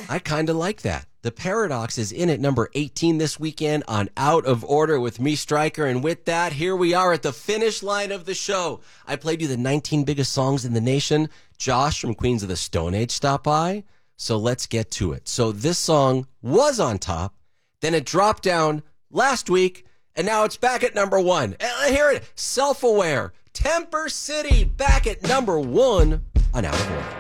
I kind of like that. The Paradox is in at number 18 this weekend on Out of Order with me, Stryker. And with that, here we are at the finish line of the show. I played you the 19 biggest songs in the nation. Josh from Queens of the Stone Age stopped by. So let's get to it. So this song was on top. Then it dropped down last week. And now it's back at number 1. Hear it. Self-Aware. Temper City back at number 1 on Out of Order.